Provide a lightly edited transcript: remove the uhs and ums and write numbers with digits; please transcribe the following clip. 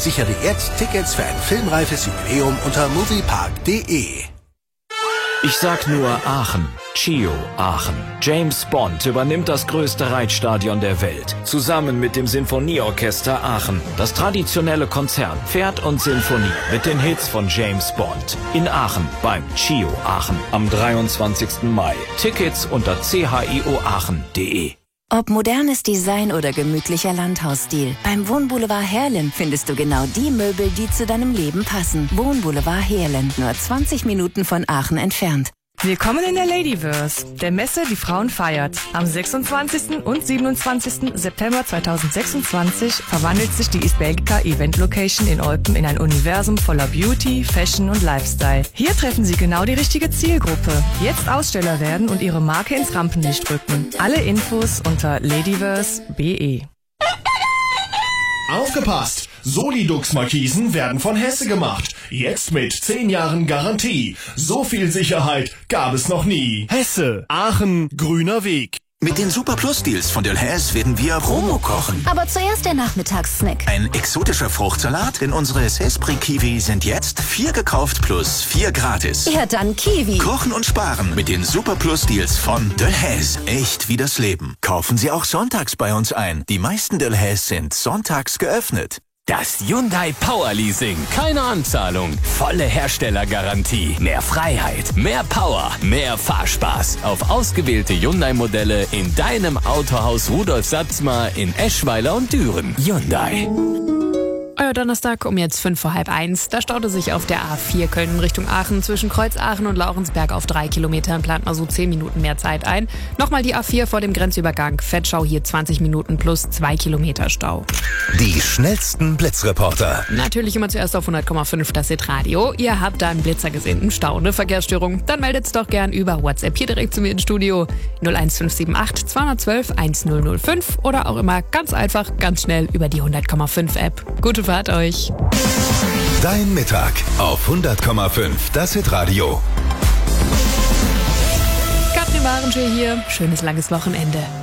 Sichere jetzt Tickets für ein filmreifes Jubiläum unter moviepark.de. Ich sag nur Aachen. CHIO Aachen. James Bond übernimmt das größte Reitstadion der Welt. Zusammen mit dem Sinfonieorchester Aachen. Das traditionelle Konzert Pferd und Sinfonie mit den Hits von James Bond. In Aachen beim CHIO Aachen am 23. Mai. Tickets unter chioaachen.de. Ob modernes Design oder gemütlicher Landhausstil, beim Wohnboulevard Heerlen findest du genau die Möbel, die zu deinem Leben passen. Wohnboulevard Heerlen, nur 20 Minuten von Aachen entfernt. Willkommen in der Ladyverse, der Messe, die Frauen feiert. Am 26. und 27. September 2026 verwandelt sich die East Belgica Event Location in Eupen in ein Universum voller Beauty, Fashion und Lifestyle. Hier treffen Sie genau die richtige Zielgruppe. Jetzt Aussteller werden und Ihre Marke ins Rampenlicht rücken. Alle Infos unter ladyverse.be. Aufgepasst! Solidux-Markisen werden von Hesse gemacht. Jetzt mit 10 Jahren Garantie. So viel Sicherheit gab es noch nie. Hesse, Aachen, grüner Weg. Mit den Super Plus Deals von Delhaize werden wir Promo kochen. Aber zuerst der Nachmittagssnack. Ein exotischer Fruchtsalat, denn unsere Sespri-Kiwi sind jetzt 4 gekauft plus 4 gratis. Ja, dann Kiwi. Kochen und sparen mit den Super Plus Deals von Delhaize. Echt wie das Leben. Kaufen Sie auch sonntags bei uns ein. Die meisten Delhaize sind sonntags geöffnet. Das Hyundai Power Leasing. Keine Anzahlung. Volle Herstellergarantie. Mehr Freiheit. Mehr Power. Mehr Fahrspaß. Auf ausgewählte Hyundai-Modelle in deinem Autohaus Rudolf Satzmar in Eschweiler und Düren. Hyundai. Euer Donnerstag um jetzt 1:05. Da staute sich auf der A4 Köln in Richtung Aachen zwischen Kreuz Aachen und Laurensberg auf 3 Kilometern. Plant mal so 10 Minuten mehr Zeit ein. Nochmal die A4 vor dem Grenzübergang. Fettschau hier 20 Minuten plus 2 Kilometer Stau. Die schnellsten Blitzreporter. Natürlich immer zuerst auf 100,5 das Hitradio. Ihr habt da einen Blitzer gesehen, einen Stau, eine Verkehrsstörung. Dann meldet's doch gern über WhatsApp hier direkt zu mir ins Studio. 01578 212 1005 oder auch immer ganz einfach, ganz schnell über die 100,5 App. Gute Fahrt euch. Dein Mittag auf 100,5 das Hitradio. Katrin Warensche hier. Schönes langes Wochenende.